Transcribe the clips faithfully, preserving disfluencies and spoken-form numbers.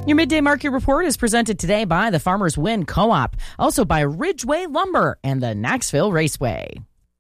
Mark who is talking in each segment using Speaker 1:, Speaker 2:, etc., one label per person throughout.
Speaker 1: Your Midday Market Report is presented today by the Farmers Win Co-op, also by Ridgeway Lumber and the Knoxville Raceway.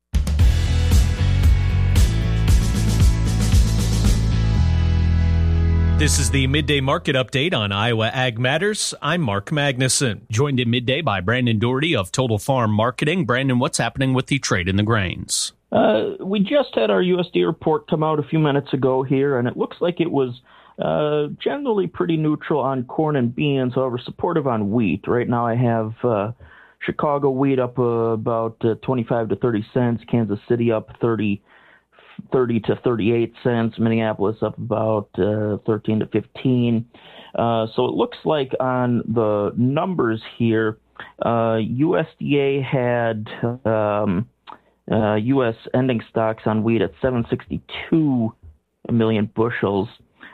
Speaker 2: This is the Midday Market Update on Iowa Ag Matters. I'm Mark Magnuson, joined at midday by Brandon Doherty of Total Farm Marketing. Brandon, what's happening with the trade in the grains?
Speaker 3: Uh, we just had our U S D report come out a few minutes ago here, and it looks like it was uh, generally pretty neutral on corn and beans, however, supportive on wheat. Right now I have uh, Chicago wheat up uh, about uh, twenty-five to thirty cents, Kansas City up thirty thirty to thirty-eight cents, Minneapolis up about uh, thirteen to fifteen. Uh, so it looks like on the numbers here, uh, U S D A had um, uh, U S ending stocks on wheat at seven sixty-two million bushels,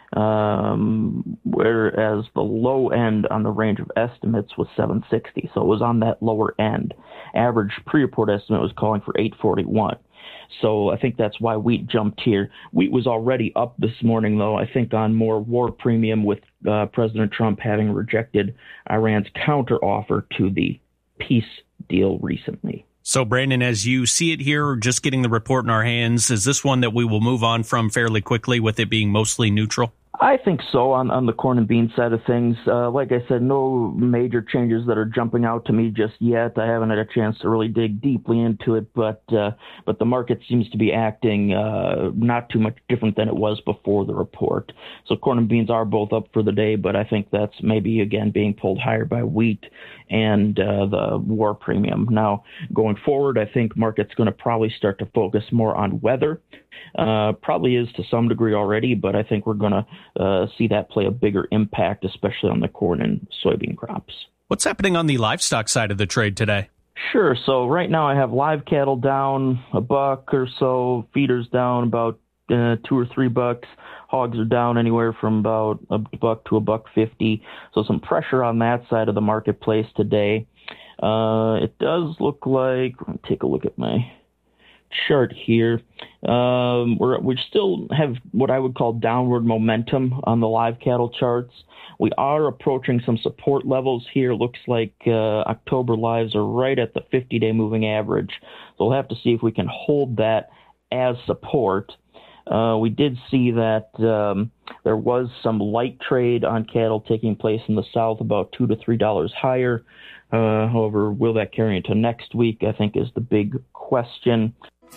Speaker 3: um, whereas the low end on the range of estimates was seven sixty. So it was on that lower end. Average pre-report estimate was calling for eight forty-one. So I think that's why wheat jumped here. Wheat was already up this morning, though, I think on more war premium with uh, President Trump having rejected Iran's counteroffer to the peace deal recently.
Speaker 2: So, Brandon, as you see it here, just getting the report in our hands, is this one that we will move on from fairly quickly with it being mostly neutral?
Speaker 3: I think so on, on the corn and bean side of things. Uh, like I said, no major changes that are jumping out to me just yet. I haven't had a chance to really dig deeply into it, but uh, but the market seems to be acting uh, not too much different than it was before the report. So corn and beans are both up for the day, but I think that's maybe, again, being pulled higher by wheat and uh, the war premium. Now, going forward, I think market's going to probably start to focus more on weather. Uh, probably is to some degree already, but I think we're going to uh, see that play a bigger impact, especially on the corn and soybean crops.
Speaker 2: What's happening on the livestock side of the trade today?
Speaker 3: Sure. So right now I have live cattle down a buck or so, feeders down about uh, two or three bucks. Hogs are down anywhere from about a buck to a buck fifty. So some pressure on that side of the marketplace today. Uh, it does look like, let me take a look at my chart here. Um, we're, we still have what I would call downward momentum on the live cattle charts. We are approaching some support levels here. Looks like uh, October lives are right at the fifty-day moving average. So we'll have to see if we can hold that as support. Uh, we did see that um, there was some light trade on cattle taking place in the south, about two to three dollars higher. Uh, however, will that carry into next week, I think, is the big question.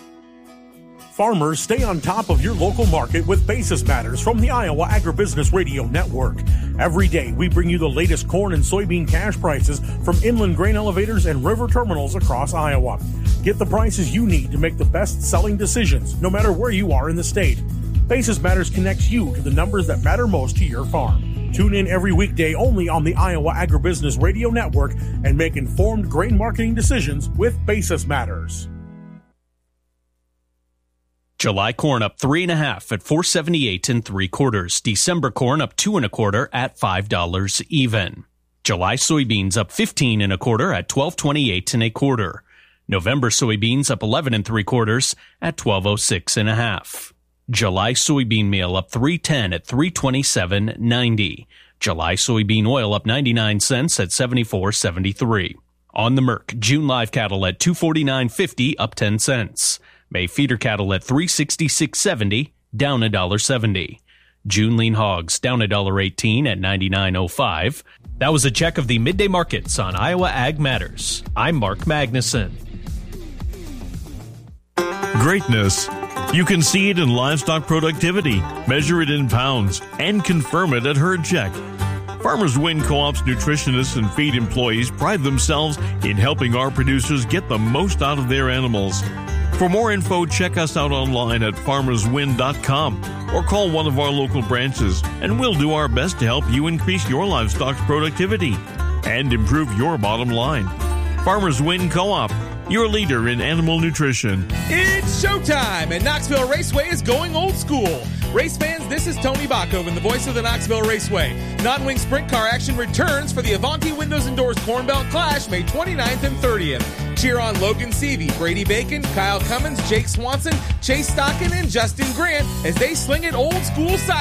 Speaker 4: Farmers, stay on top of your local market with Basis Matters from the Iowa Agribusiness Radio Network. Every day, we bring you the latest corn and soybean cash prices from inland grain elevators and river terminals across Iowa. Get the prices you need to make the best-selling decisions, no matter where you are in the state. Basis Matters connects you to the numbers that matter most to your farm. Tune in every weekday only on the Iowa Agribusiness Radio Network and make informed grain marketing decisions with Basis Matters.
Speaker 2: July corn up three and a half at four seventy-eight and three quarters. December corn up two and a quarter at five dollars even. July soybeans up fifteen and a quarter at twelve twenty-eight and a quarter. November soybeans up eleven and three quarters at twelve oh six and a half. July soybean meal up three ten at three twenty-seven ninety. July soybean oil up ninety-nine cents at seventy-four seventy-three. On the Merc, June live cattle at two forty-nine fifty, up ten cents. May feeder cattle at three sixty-six seventy, down one dollar seventy. June lean hogs down one dollar eighteen at ninety-nine oh five. That was a check of the midday markets on Iowa Ag Matters. I'm Mark Magnuson.
Speaker 5: Greatness. You can see it in livestock productivity, measure it in pounds, and confirm it at Herd Check. Farmers Win Co-op's nutritionists and feed employees pride themselves in helping our producers get the most out of their animals. For more info, check us out online at farmers win dot com or call one of our local branches, and we'll do our best to help you increase your livestock's productivity and improve your bottom line. Farmers Win Co-op, your leader in animal nutrition.
Speaker 6: It's showtime, and Knoxville Raceway is going old school. Race fans, this is Tony Bachoven, the voice of the Knoxville Raceway. Non-wing sprint car action returns for the Avanti Windows and Doors Corn Belt Clash May twenty-ninth and thirtieth. Cheer on Logan Seavey, Brady Bacon, Kyle Cummins, Jake Swanson, Chase Stockin, and Justin Grant as they sling it old school side